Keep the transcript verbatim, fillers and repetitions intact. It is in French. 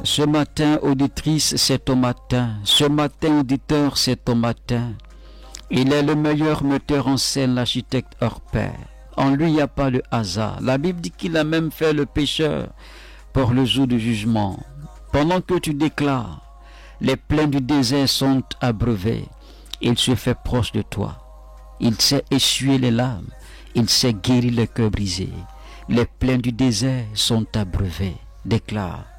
Ce matin, auditrice, c'est ton matin. Ce matin, auditeur, c'est ton matin. Il est le meilleur metteur en scène, l'architecte hors pair. En lui, il n'y a pas de hasard. La Bible dit qu'il a même fait le pécheur pour le jour du jugement. Pendant que tu déclares, les plains du désert sont abreuvés. Il se fait proche de toi. Il sait essuyer les larmes. Il sait guérir le cœur brisé. Les plains du désert sont abreuvés. Déclare.